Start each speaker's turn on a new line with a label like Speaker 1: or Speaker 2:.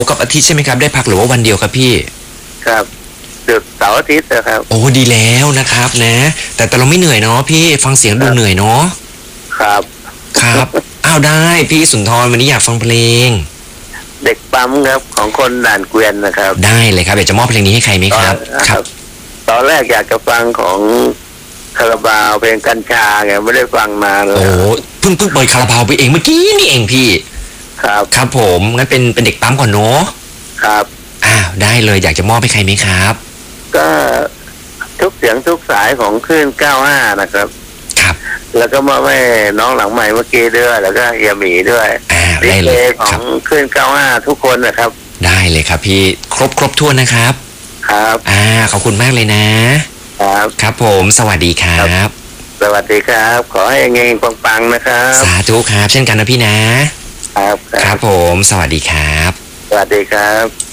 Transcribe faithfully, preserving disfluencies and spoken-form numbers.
Speaker 1: กับอาทิตย์ใช่ไหมครับได้พักหรือว่าวันเดียวครับพี่
Speaker 2: ครับหยุดเสาร์อาทิตย์นะครับ
Speaker 1: โอ้ดีแล้วนะครับนะแต่แต่เราไม่เหนื่อยเนาะพี่ฟังเสียงดูเหนื่อยเนาะ
Speaker 2: ครับ
Speaker 1: ครับอ้าวได้พี่สุนทรวันนี้อยากฟังเพลง
Speaker 2: เด็กปั๊มครับของคนด่านเกวียนนะครับ
Speaker 1: ได้เลยครับอยากจะมอบเพลงนี้ให้ใครไหมครับครับ
Speaker 2: ตอนแรกอยากจะฟังของคาราบาวเพลงกัญชาไงไม่ได้ฟังนานเลย
Speaker 1: โอ้เพิ่งเพิ่งเปิดคาราบาวไปเองเมื่อกี้นี่เองพี่
Speaker 2: ครับ
Speaker 1: ครับผมงั้นเป็นเป็นเด็กปั๊มก่อนเนาะ
Speaker 2: ครับ
Speaker 1: อ้าวได้เลยอยากจะมอบให้ใครไหมครับ
Speaker 2: ก็ทุกเสียงทุกสายของคลื่นเก้าห้านะครับ
Speaker 1: ครับ
Speaker 2: แล้วก็มาแม่น้องหลังใหม่เมื่อกี้ด้วยแล้วก็เฮียหมีด้วย
Speaker 1: อ้าว
Speaker 2: ได้เลยของคลื่นเก้าห้าทุกคนนะครับ
Speaker 1: ได้เลยครับพี่ครบครบถ้วนนะครับ
Speaker 2: ครับ
Speaker 1: อ่าขอบคุณมากเลยนะครับครับผมสวัสดีครับ
Speaker 2: สวัสดีครับขอให้เงี้ยปังๆนะครับ
Speaker 1: สาธุครับเช่นกันนะพี่นะครับครับผมสวัสดีครับ
Speaker 2: สวัสดีครับ